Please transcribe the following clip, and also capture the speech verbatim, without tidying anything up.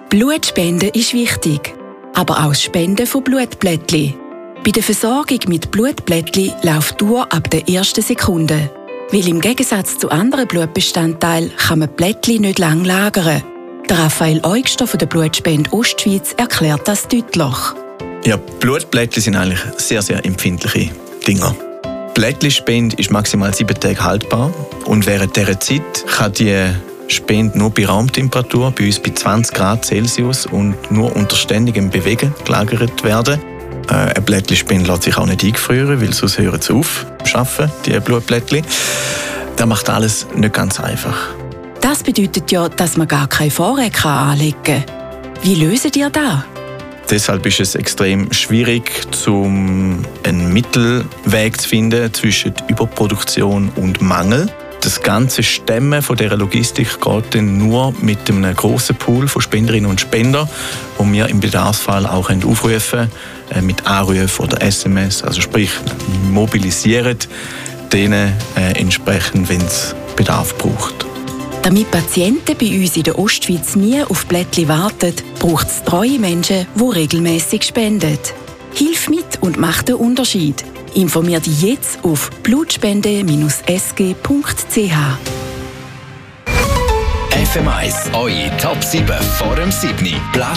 Blutspenden ist wichtig, aber auch das Spenden von Blutplättchen. Bei der Versorgung mit Blutplättchen läuft die Uhr ab der ersten Sekunde. Weil im Gegensatz zu anderen Blutbestandteilen kann man Plättchen nicht lang lagern. Der Raphael Eugster von der Blutspende Ostschweiz erklärt das deutlich. Ja, Blutplättchen sind eigentlich sehr, sehr empfindliche Dinger. Plättchenspende ist maximal sieben Tage haltbar und während dieser Zeit kann die Spende nur bei Raumtemperatur, bei uns bei zwanzig Grad Celsius und nur unter ständigem Bewegen gelagert werden. Äh, eine Plättchenspende lässt sich auch nicht eingefrieren, weil sonst hören sie auf zu arbeiten, die Blutplättchen. Das macht alles nicht ganz einfach. Das bedeutet ja, dass man gar keine Vorräte anlegen kann. Wie lösen ihr das? Deshalb ist es extrem schwierig, um einen Mittelweg zu finden zwischen Überproduktion und Mangel. Das ganze Stemmen von dieser Logistik geht dann nur mit einem grossen Pool von Spenderinnen und Spendern, wo wir im Bedarfsfall auch aufrufen können, mit Anrufen oder S M S, also sprich mobilisieren denen äh, entsprechend, wenn es Bedarf braucht. Damit Patienten bei uns in der Ostschweiz nie auf Plättchen warten, braucht es treue Menschen, die regelmäßig spenden. Hilf mit und mach den Unterschied. Informier dich jetzt auf blutspende S G Punkt C H. F M eins, eure Top sieben vor dem siebten Platz